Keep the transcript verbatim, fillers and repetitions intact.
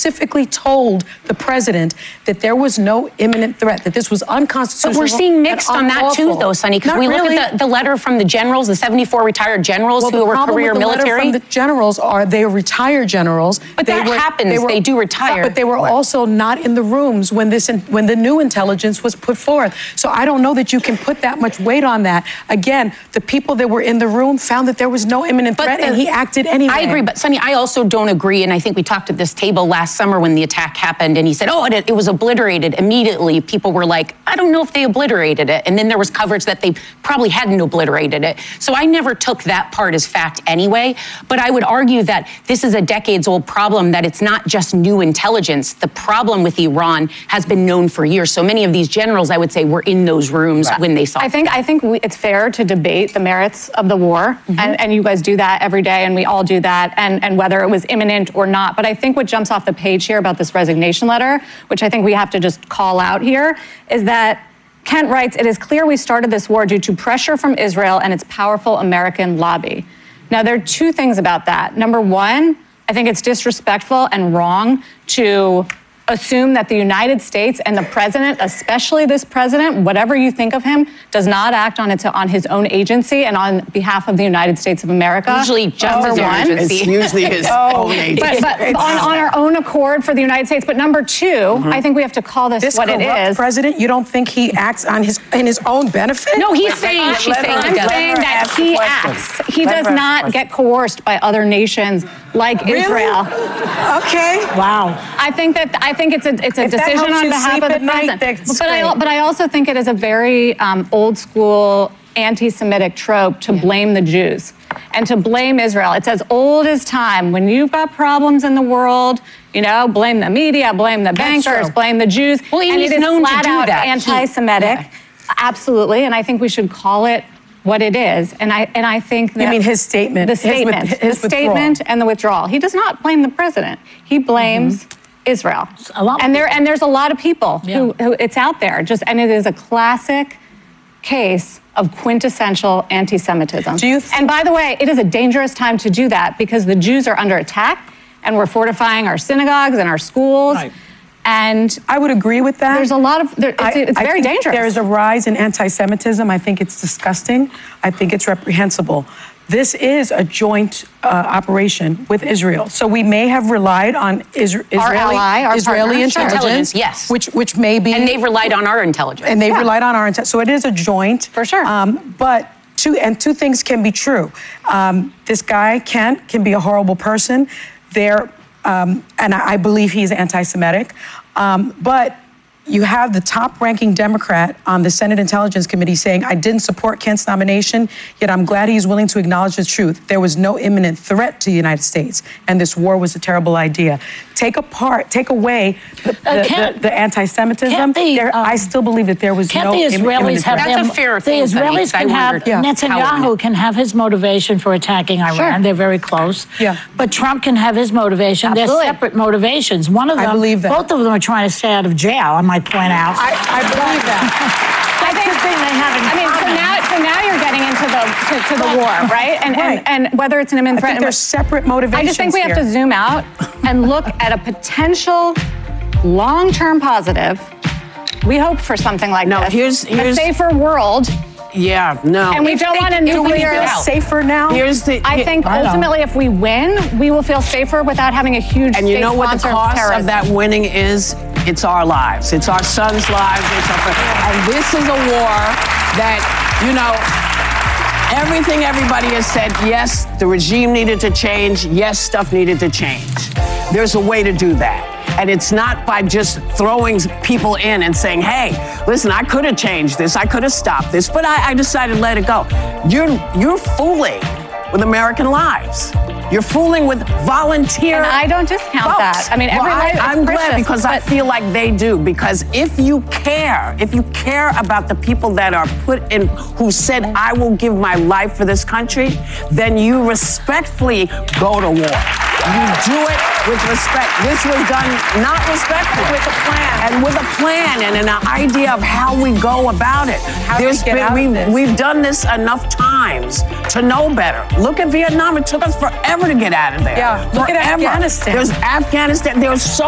specifically told the president that there was no imminent threat, that this was unconstitutional. But we're seeing mixed on that too, though, Sonny, because we really. look at the, the letter from the generals, the seventy-four retired generals well, who were career the military. Letter from the generals are they are retired generals. But they that were, happens. They, were, they do retire. But they were right. also not in the rooms when this when the new intelligence was put forth. So I don't know that you can put that much weight on that. Again, the people that were in the room found that there was no imminent but threat, the, and he acted anyway. I agree, but Sonny, I also don't agree, and I think we talked at this table last summer when the attack happened, and he said, oh, it, it was obliterated. Immediately, people were like, I don't know if they obliterated it, and then there was coverage that they probably hadn't obliterated it. So I never took that part as fact anyway, but I would argue that this is a decades-old problem, that it's not just new intelligence. The problem with Iran has been known for years. So many of these generals, I would say, were in those rooms right. when they saw I it. think, I think we, it's fair to debate the merits of the war, mm-hmm. and, and you guys do that every day, and we all do that, and, and whether it was imminent or not. But I think what jumps off the page here about this resignation letter, which I think we have to just call out here, is that Kent writes, it is clear we started this war due to pressure from Israel and its powerful American lobby. Now, there are two things about that. Number one, I think it's disrespectful and wrong to assume that the United States and the president, especially this president, whatever you think of him, does not act on its on his own agency and on behalf of the United States of America. Usually just number his one. agency. It's usually his oh, own agency. But, but on, on our own accord for the United States. But number two, mm-hmm. I think we have to call this, this what it is. President, you don't think he acts on his in his own benefit? No, he's Wait, saying, she's saying I'm saying that he acts. He does not get coerced by other nations like really? Israel. Okay. Wow. I think that I think it's a it's a if decision on behalf of the president. But I but I also think it is a very um, old school anti-Semitic trope to blame the Jews and to blame Israel. It's as old as time. When you've got problems in the world, you know, blame the media, blame the bankers, blame the Jews. Well, and he's it is known flat to do out that. anti-Semitic. He, yeah. Absolutely, and I think we should call it what it is. And I and I think that you mean his statement, the statement, his, his the statement, and the withdrawal. He does not blame the president. He blames mm-hmm. Israel. A lot and there and there's a lot of people yeah. who, who it's out there. Just and it is a classic case of quintessential anti-Semitism. Do you th- and by the way, it is a dangerous time to do that because the Jews are under attack, and we're fortifying our synagogues and our schools. Right. And I would agree with that. There's a lot of, there, it's, I, it's I very think dangerous. There is a rise in anti-Semitism. I think it's disgusting. I think it's reprehensible. This is a joint uh, operation with Israel. So we may have relied on Isra- Israeli, our ally, our Israeli intelligence, intelligence, yes. which, which may be... And they've relied on our intelligence. And they've yeah. relied on our intelligence. So it is a joint. For sure. Um, but two, and two things can be true. Um, this guy, Kent, can be a horrible person. There, um, and I, I believe he's anti-Semitic. Um, but you have the top-ranking Democrat on the Senate Intelligence Committee saying, I didn't support Kent's nomination, yet I'm glad he's willing to acknowledge the truth. There was no imminent threat to the United States, and this war was a terrible idea. Take apart, take away the, the, Uh, can't- the, the anti-Semitism. can't the, there, um, I still believe that there was Can't no the im- Israelis imminent have threat. That's them, a fair the thing, Sonny, Israelis 'cause I can have, wondered Yeah. Netanyahu can have his motivation for attacking Iran. Sure. They're very close. Yeah. But Trump can have his motivation. Absolutely. They're separate motivations. One of I them, believe that. both of them are trying to stay out of jail, I might point out. I, I believe that. I think the thing they have in I mean, so common. now, so now you're getting into the to, to the war, right? And, Right. and and whether it's an imminent I threat. think there's separate motivations I just think we have here. to zoom out and look at a potential long-term positive. We hope for something like No, this. here's- here's- a safer world, Yeah, no. and we don't want a Do we nuclear. feel safer now? Here's the. I think I don't. ultimately, if we win, we will feel safer without having a huge. And you know what the state-sponsored cost terrorism. of that winning is? It's our lives. It's our sons' lives. It's our, and this is a war that, you know, everything everybody has said, yes, the regime needed to change. Yes, stuff needed to change. There's a way to do that. And it's not by just throwing people in and saying, hey, listen, I could have changed this. I could have stopped this, but I, I decided to let it go. You're, you're fooling with American lives. You're fooling with volunteer And I don't discount votes. that. I mean, every well, I, life is I'm glad precious, because I but- feel like they do. Because if you care, if you care about the people that are put in, who said, I will give my life for this country, then you respectfully go to war. You do it with respect. This was done not respectfully. With a plan. And with a plan and an idea of how we go about it. How do we There's get been, out of we've, this? we've done this enough times to know better. Look at Vietnam. It took us forever to get out of there. Yeah, look at Forever. Afghanistan. There's Afghanistan. There's so